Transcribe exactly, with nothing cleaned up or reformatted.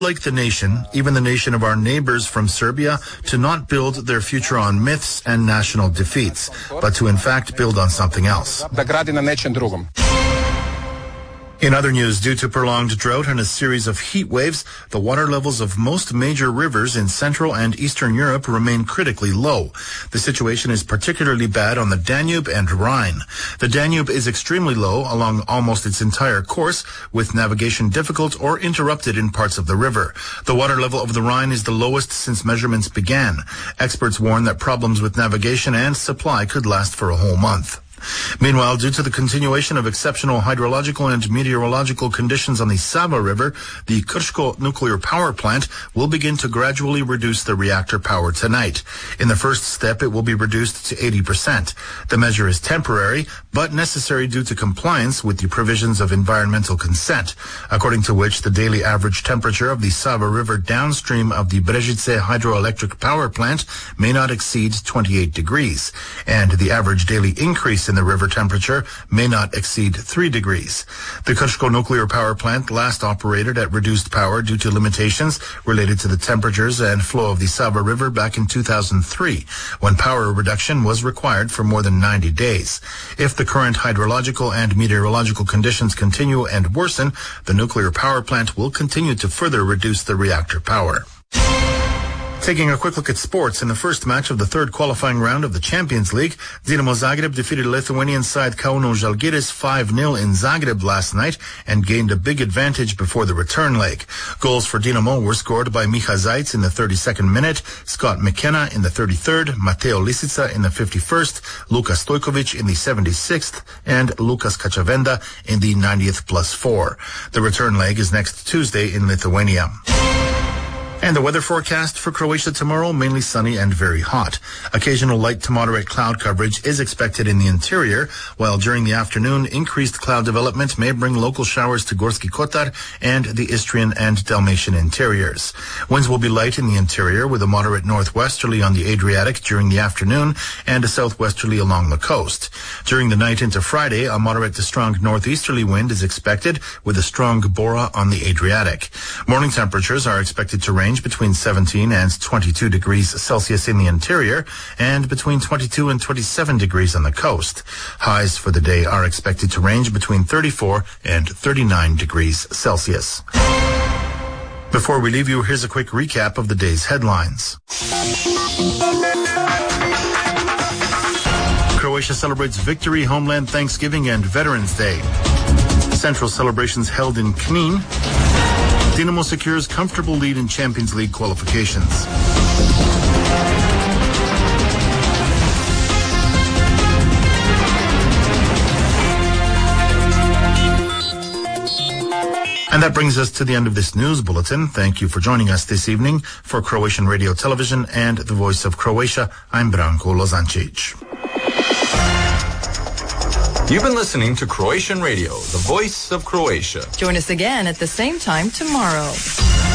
like the nation, even the nation of our neighbors from Serbia, to not build their future on myths and national defeats, but to in fact build on something else. In other news, due to prolonged drought and a series of heat waves, the water levels of most major rivers in Central and Eastern Europe remain critically low. The situation is particularly bad on the Danube and Rhine. The Danube is extremely low along almost its entire course, with navigation difficult or interrupted in parts of the river. The water level of the Rhine is the lowest since measurements began. Experts warn that problems with navigation and supply could last for a whole month. Meanwhile, due to the continuation of exceptional hydrological and meteorological conditions on the Sava River, the Krško nuclear power plant will begin to gradually reduce the reactor power tonight. In the first step, it will be reduced to eighty percent. The measure is temporary, but necessary due to compliance with the provisions of environmental consent, according to which the daily average temperature of the Sava River downstream of the Brežice hydroelectric power plant may not exceed twenty-eight degrees, and the average daily increase in the river temperature may not exceed three degrees. The Krško nuclear power plant last operated at reduced power due to limitations related to the temperatures and flow of the Sava River back in two thousand three, when power reduction was required for more than ninety days. If the current hydrological and meteorological conditions continue and worsen, the nuclear power plant will continue to further reduce the reactor power. Taking a quick look at sports, in the first match of the third qualifying round of the Champions League, Dinamo Zagreb defeated Lithuanian side Kauno Žalgiris five nil in Zagreb last night and gained a big advantage before the return leg. Goals for Dinamo were scored by Miha Zajc in the thirty-second minute, Scott McKenna in the thirty-third, Mateo Lisica in the fifty-first, Luka Stojkovic in the seventy-sixth, and Lukas Kachavenda in the ninetieth plus four. The return leg is next Tuesday in Lithuania. And the weather forecast for Croatia tomorrow, mainly sunny and very hot. Occasional light to moderate cloud coverage is expected in the interior, while during the afternoon, increased cloud development may bring local showers to Gorski Kotar and the Istrian and Dalmatian interiors. Winds will be light in the interior with a moderate northwesterly on the Adriatic during the afternoon and a southwesterly along the coast. During the night into Friday, a moderate to strong northeasterly wind is expected with a strong Bora on the Adriatic. Morning temperatures are expected to range between seventeen and twenty-two degrees Celsius in the interior and between twenty-two and twenty-seven degrees on the coast. Highs for the day are expected to range between thirty-four and thirty-nine degrees Celsius. Before we leave you, here's a quick recap of the day's headlines. Croatia celebrates victory, Homeland Thanksgiving, and Veterans Day. Central celebrations held in Knin. Dinamo secures comfortable lead in Champions League qualifications. And that brings us to the end of this news bulletin. Thank you for joining us this evening. For Croatian Radio Television and the Voice of Croatia, I'm Branko Lozancic. You've been listening to Croatian Radio, the voice of Croatia. Join us again at the same time tomorrow.